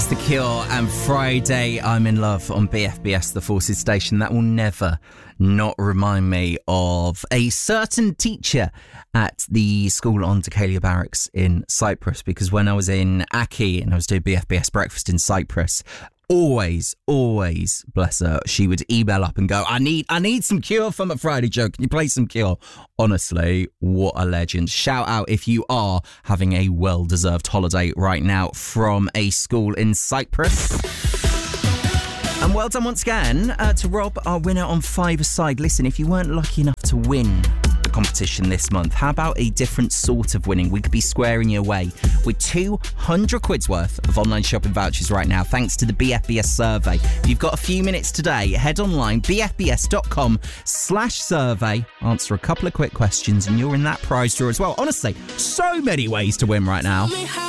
It's The Cure and Friday I'm in Love on BFBS, the Forces station. That will never not remind me of a certain teacher at the school on Decalia Barracks in Cyprus, because when I was in Aki and I was doing BFBS breakfast in Cyprus, always, bless her, she would email up and go, I need some Cure for my Friday joke. Can you play some Cure? Honestly, what a legend. Shout out if you are having a well-deserved holiday right now from a school in Cyprus. And well done once again to Rob, our winner on Five-A-Side. Listen, if you weren't lucky enough to win the competition this month, how about a different sort of winning? We could be squaring you away with 200 quid's worth of online shopping vouchers right now, thanks to the BFBS survey. If you've got a few minutes today, head online, bfbs.com/survey, answer a couple of quick questions, and you're in that prize draw as well. Honestly, so many ways to win right now.